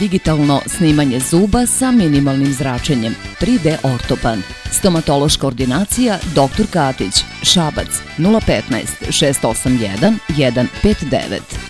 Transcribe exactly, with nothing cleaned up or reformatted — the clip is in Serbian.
digitalno snimanje zuba sa minimalnim zračenjem, tri D ortopan. Stomatološka ordinacija doktor Katić, Šabac, nula petnaest šest osam jedan jedan pet devet.